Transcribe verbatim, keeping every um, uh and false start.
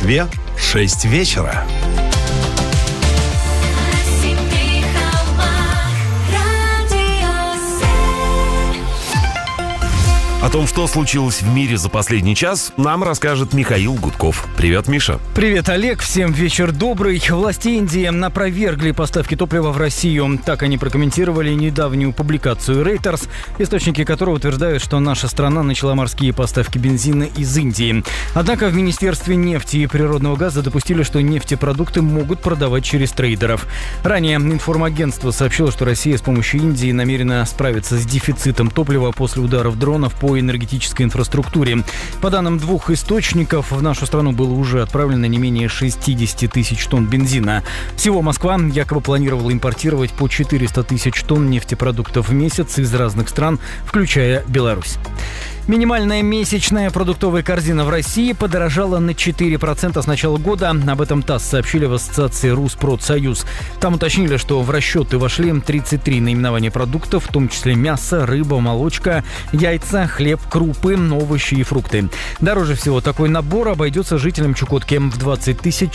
Москве шесть вечера. О том, что случилось в мире за последний час, нам расскажет Михаил Гудков. Привет, Миша. Привет, Олег. Всем вечер добрый. Власти Индии опровергли поставки топлива в Россию. Так они прокомментировали недавнюю публикацию Reuters, источники которого утверждают, что наша страна начала морские поставки бензина из Индии. Однако в Министерстве нефти и природного газа допустили, что нефтепродукты могут продавать через трейдеров. Ранее информагентство сообщило, что Россия с помощью Индии намерена справиться с дефицитом топлива после ударов дронов по энергетической инфраструктуре. По данным двух источников, в нашу страну было уже отправлено не менее шестьдесят тысяч тонн бензина. Всего Москва якобы планировала импортировать по четыреста тысяч тонн нефтепродуктов в месяц из разных стран, включая Беларусь. Минимальная месячная продуктовая корзина в России подорожала на четыре процента с начала года. Об этом ТАСС сообщили в ассоциации Rusпродсоюз. Там уточнили, что в расчеты вошли тридцать три наименования продуктов, в том числе мясо, рыба, молочка, яйца, хлеб, крупы, овощи и фрукты. Дороже всего такой набор обойдется жителям Чукотки в двадцать тысяч